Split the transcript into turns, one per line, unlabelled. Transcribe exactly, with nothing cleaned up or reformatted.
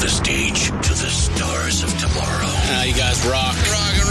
the stage to the stars of tomorrow.
Ah, you guys rock.
Rock and